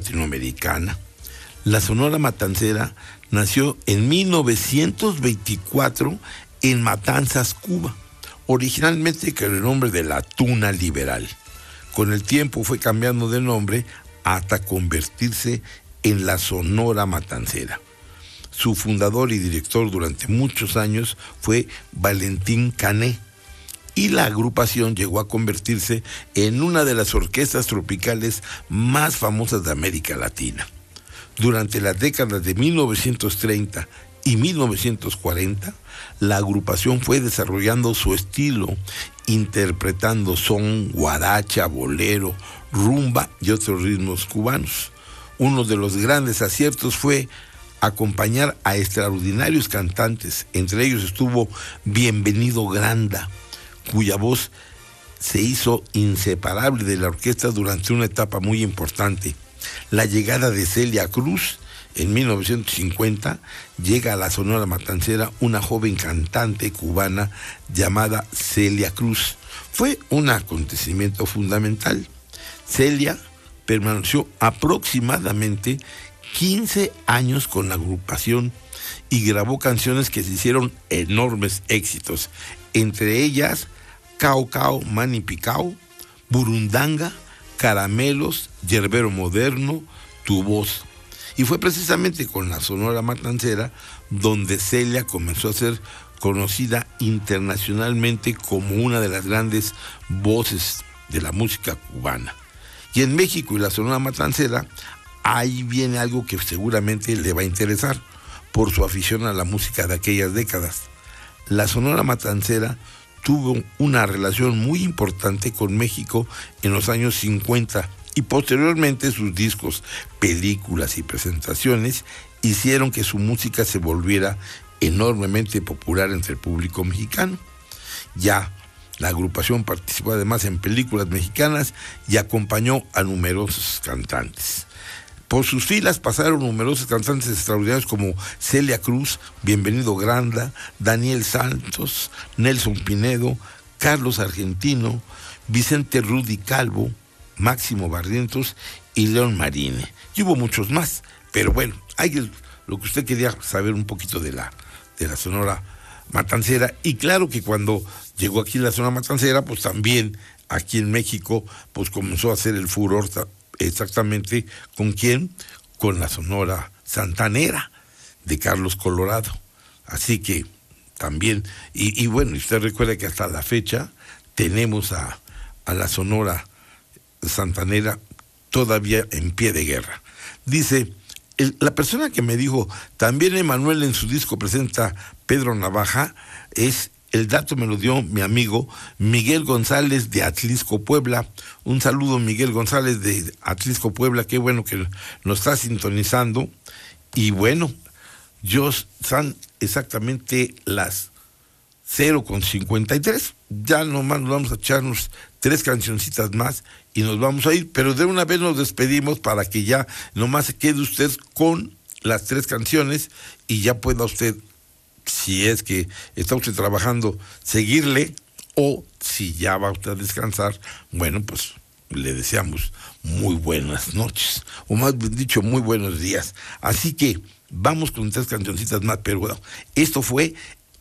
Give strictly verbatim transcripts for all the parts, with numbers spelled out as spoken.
latinoamericana. La Sonora Matancera nació en mil novecientos veinticuatro en Matanzas, Cuba, originalmente con el nombre de La Tuna Liberal. Con el tiempo fue cambiando de nombre hasta convertirse en la Sonora Matancera. Su fundador y director durante muchos años fue Valentín Cané, y la agrupación llegó a convertirse en una de las orquestas tropicales más famosas de América Latina. Durante las décadas de mil novecientos treinta y mil novecientos cuarenta, la agrupación fue desarrollando su estilo, interpretando son, guaracha, bolero, rumba y otros ritmos cubanos. Uno de los grandes aciertos fue acompañar a extraordinarios cantantes. Entre ellos estuvo Bienvenido Granda, cuya voz se hizo inseparable de la orquesta durante una etapa muy importante. La llegada de Celia Cruz en mil novecientos cincuenta, llega a la Sonora Matancera una joven cantante cubana llamada Celia Cruz. Fue un acontecimiento fundamental. Celia permaneció aproximadamente quince años con la agrupación y grabó canciones que se hicieron enormes éxitos, entre ellas Cao Cao Mani Picao, Burundanga, Caramelos, Yerbero Moderno, Tu Voz. Y fue precisamente con la Sonora Matancera donde Celia comenzó a ser conocida internacionalmente como una de las grandes voces de la música cubana. Y en México y la Sonora Matancera, ahí viene algo que seguramente le va a interesar por su afición a la música de aquellas décadas. La Sonora Matancera tuvo una relación muy importante con México en los años cincuenta y posteriormente sus discos, películas y presentaciones hicieron que su música se volviera enormemente popular entre el público mexicano. Ya la agrupación participó además en películas mexicanas y acompañó a numerosos cantantes. Por sus filas pasaron numerosos cantantes extraordinarios como Celia Cruz, Bienvenido Granda, Daniel Santos, Nelson Pinedo, Carlos Argentino, Vicente Rudy Calvo, Máximo Barrientos y León Marine. Y hubo muchos más, pero bueno, hay lo que usted quería saber un poquito de la, de la Sonora Matancera. Y claro que cuando llegó aquí la Sonora Matancera, pues también aquí en México, pues comenzó a hacer el furor. Exactamente, ¿con quién? Con la Sonora Santanera de Carlos Colorado. Así que también, y, y bueno, usted recuerda que hasta la fecha tenemos a, a la Sonora Santanera todavía en pie de guerra. Dice, el, la persona que me dijo, también Emanuel en su disco presenta Pedro Navaja, es... El dato me lo dio mi amigo Miguel González de Atlisco, Puebla. Un saludo, Miguel González de Atlisco, Puebla. Qué bueno que nos está sintonizando. Y bueno, yo son exactamente las cero con cincuenta y tres. Ya nomás nos vamos a echarnos tres cancioncitas más y nos vamos a ir. Pero de una vez nos despedimos para que ya nomás se quede usted con las tres canciones y ya pueda usted, si es que está usted trabajando, seguirle, o si ya va usted a descansar, bueno, pues le deseamos muy buenas noches, o más bien dicho, muy buenos días. Así que vamos con tres cancioncitas más, pero bueno, esto fue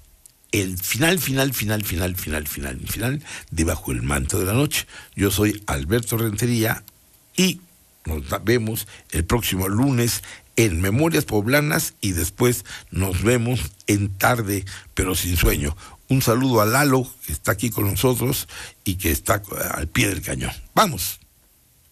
el final, final, final, final, final, final, final de Bajo el Manto de la Noche. Yo soy Alberto Rentería y nos vemos el próximo lunes en Memorias Poblanas y después nos vemos en Tarde pero sin sueño. Un saludo a Lalo, que está aquí con nosotros y que está al pie del cañón. ¡Vamos!